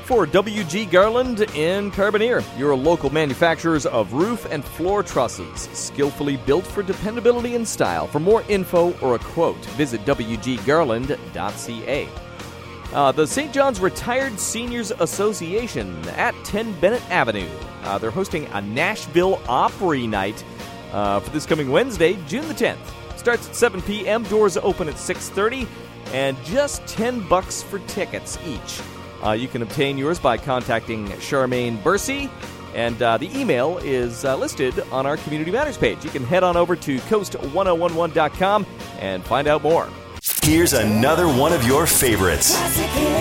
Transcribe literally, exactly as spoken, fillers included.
for W G Garland in Carbonear, your local manufacturers of roof and floor trusses, skillfully built for dependability and style. For more info or a quote, visit w g garland dot c a. Uh, the Saint John's Retired Seniors Association at ten Bennett Avenue. Uh, they're hosting a Nashville Opry Night uh, for this coming Wednesday, June the tenth. Starts at seven p.m., doors open at six thirty, and just ten bucks for tickets each. Uh, you can obtain yours by contacting Charmaine Bursey, and uh, the email is uh, listed on our Community Matters page. You can head on over to coast ten eleven dot com and find out more. Here's another one of your favorites.